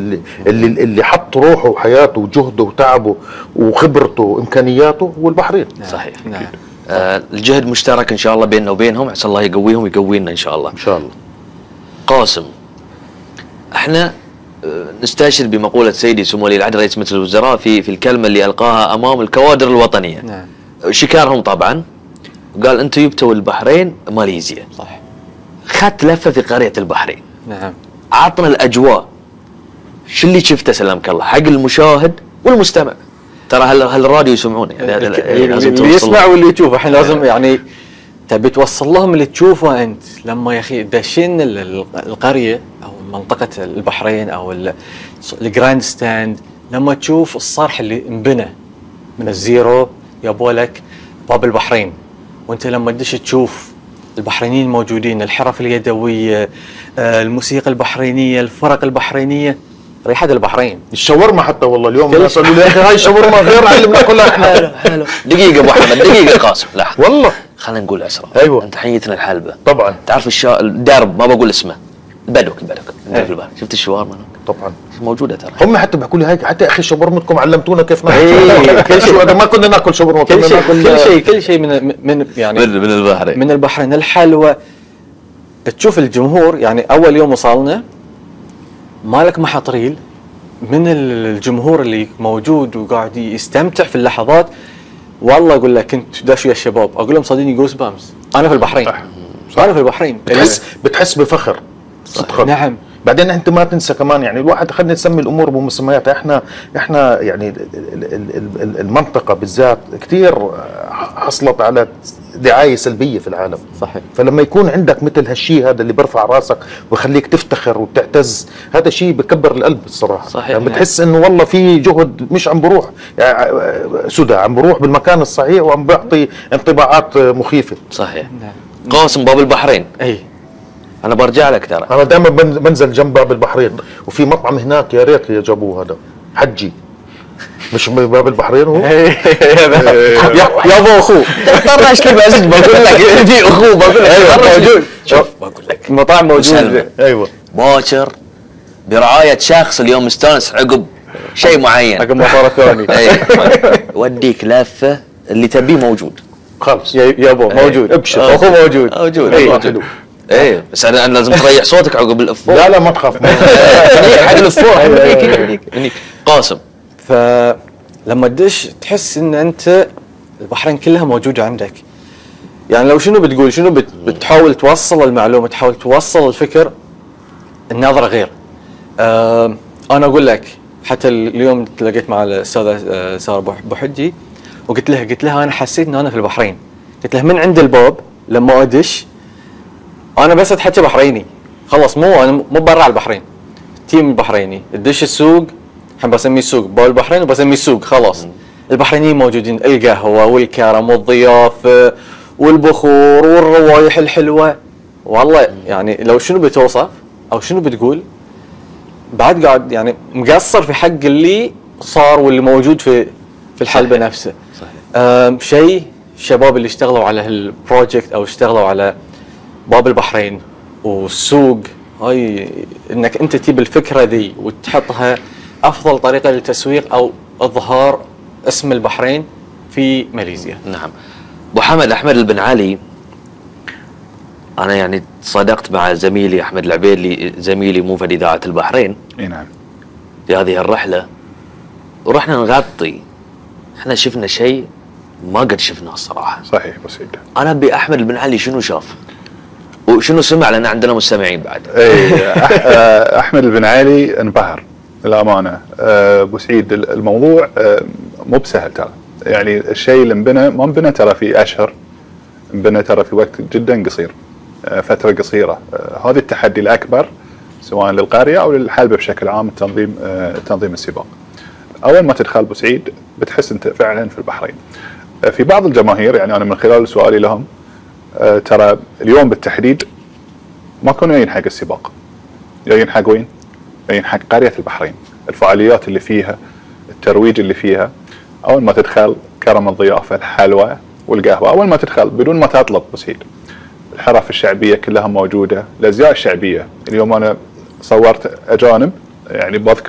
اللي حط روحه وحياته وجهده وتعبه وخبرته وامكانياته هو البحرين. صحيح. نعم. الجهد مشترك ان شاء الله بيننا وبينهم، عسى الله يقويهم ويقوينا ان شاء الله. ان شاء الله. قاسم، احنا نستشهد بمقولة سيدي سمو ولي العهد رئيس مجلس الوزراء في الكلمة اللي ألقاها أمام الكوادر الوطنية. نعم. شكرهم طبعا، وقال أنتم جبتوا البحرين ماليزيا. صح. خدت لفة في قرية البحرين. نعم. عطنا الأجواء، شو اللي شفته سلامك الله حق المشاهد والمستمع. ترى هالراديو يسمعونه يعني اللي يسمع واللي يشوف. الحين لازم يعني تبي توصل لهم اللي تشوفه انت لما يا اخي داشين القريه او منطقه البحرين او الجراند ستاند، لما تشوف الصرح اللي انبنى من الزيرو يبولك باب البحرين، وانت لما تدش تشوف البحرينيين الموجودين، الحرف اليدويه، الموسيقى البحرينيه، الفرق البحرينيه، ريحه البحرين، الشاورما حتى. والله اليوم الناس قالوا لي هاي الشاورما غير عن اللي بناكلها احنا. حلو. دقيقه ابو احمد، دقيقه قاسم، لحظه والله خلينا نقول اسرع. ايوه انت حيتنا الحلبه طبعا. تعرف الدرب، ما بقول اسمه، البدوك في البحر. شفت الشاورما طبعا موجوده ترى. هم حتى بيحكوا لي هيك، حتى اخي شاورمتكم علمتونا كيف ناكل. كل شيء ما كنا ناكل شاورما، كل شيء من يعني من البحرين، من البحرين. الحلوى تشوف الجمهور، يعني اول يوم وصلنا مالك محاطريل من الجمهور اللي موجود وقاعد يستمتع في اللحظات. والله اقول لك كنت داش ويا الشباب اقول لهم صدقني جوز بامس انا في البحرين. صح. انا في البحرين. بتحس بفخر صدقا. نعم. بعدين انت ما تنسى كمان يعني الواحد خلينا نسمي الامور بمسمياتها. احنا يعني المنطقه بالذات كثير حصلت على دعايه سلبيه في العالم. صحيح. فلما يكون عندك مثل هالشيء هذا اللي برفع راسك ويخليك تفتخر وتعتز، هذا شيء بكبر القلب الصراحه. صحيح. يعني بتحس انه والله في جهد مش عم بروح يعني سدى، عم بروح بالمكان الصحيح وعم بيعطي انطباعات مخيفه. صحيح. قاسم، باب البحرين. اي انا برجع لك ترى. انا دائما بنزل جنب باب البحرين، وفي مطعم هناك يا ريت جابوه هذا حجي، مش باب البحرين هو. يا ابو اخوه طرش لي بس بقول لك في اخوه، بقول لك ايوه موجود. شوف بقول لك المطاعم موجود. ايوه باكر برعايه شخص اليوم مستانس عقب شيء معين، عقب مطار ثاني. وديك لفه اللي تبيه موجود خلص يا ابو موجود. ابشر اخوه موجود. موجود. ايه بس انا لازم تريح صوتك عقب الافور. لا ما تخاف حق الافور. قاسم، فلما تدش تحس ان انت البحرين كلها موجوده عندك. يعني لو شنو بتقول، شنو بتحاول توصل المعلومه، تحاول توصل الفكر، النظره غير. انا اقول لك حتى اليوم تلاقيت مع الاستاذه ساره بوحدي وقلت لها انا حسيت ان انا في البحرين. قلت لها من عند الباب لما ادش انا بس اتحكي بحريني خلاص، انا مو برا البحرين، التيم البحريني. تدش السوق، الحين بسميه السوق باب البحرين وبسميه السوق خلاص. البحرينيين موجودين، القهوه والكرم والضيافه والبخور والروايح الحلوه. والله يعني لو شنو بتوصف او شنو بتقول، بعد قاعد يعني مقصر في حق اللي صار واللي موجود في الحلبه نفسه. صحيح. شيء الشباب اللي اشتغلوا على هالبروجكت او اشتغلوا على باب البحرين والسوق، هاي انك انت تجيب الفكره ذي وتحطها افضل طريقه للتسويق او اظهار اسم البحرين في ماليزيا. نعم. ابو حمد احمد بن علي، انا يعني صادقت مع زميلي احمد العبيدلي زميلي موفد اذاعه البحرين. اي نعم. في هذه الرحله ورحنا نغطي، احنا شفنا شيء ما قد شفناه الصراحه. صحيح بسيط. انا ابي احمد بن علي شنو شاف وشنو سمع، لان عندنا مستمعين بعد. احمد بن علي انبهر للامانه. ابو سعيد الموضوع مو بسهل ترى، يعني الشيء اللي انبنى ما انبنى ترى في اشهر، انبنى ترى في وقت جدا قصير، فتره قصيره. هذا التحدي الاكبر سواء للقريه او للحلبه بشكل عام، تنظيم السباق. اول ما تدخل ابو سعيد بتحس انت فعلا في البحرين. في بعض الجماهير يعني انا من خلال سؤالي لهم ترى اليوم بالتحديد ما كانوا جايين حق السباق، جايين حق وين؟ جايين حق قريه البحرين، الفعاليات اللي فيها، الترويج اللي فيها. اول ما تدخل كرم الضيافه، الحلوى والقهوه، اول ما تدخل بدون ما تطلب ابو سعيد، الحرف الشعبيه كلها موجوده، الازياء الشعبيه. اليوم انا صورت اجانب يعني بذكر